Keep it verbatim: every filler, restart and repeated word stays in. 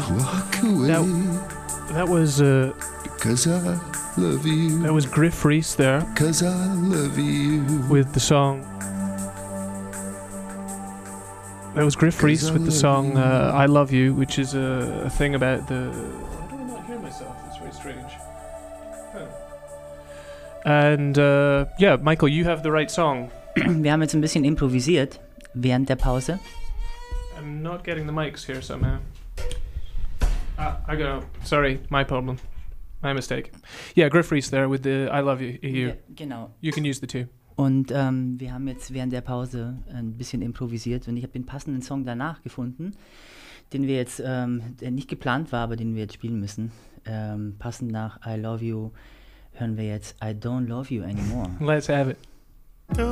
walk away. That, that was uh, because I love you. That was Griff Rhys there. Because I love you. With the song. That was Griff Rhys with the song uh, "I Love You," which is a, a thing about the. Why do I not hear myself? It's very strange. Huh. And uh, yeah, Michael, you have the right song. Wir haben jetzt ein bisschen improvisiert während der Pause. I'm not getting the mics here somehow. Ah, I go. Sorry, my problem. My mistake. Yeah, Griff Rhys there with the "I Love You." you. Ja, genau. You can use the two. Und ähm, wir haben jetzt während der Pause ein bisschen improvisiert und ich habe den passenden Song danach gefunden, den wir jetzt, ähm, der nicht geplant war, aber den wir jetzt spielen müssen. Ähm, passend nach "I Love You" hören wir jetzt "I Don't Love You Anymore". Let's have it.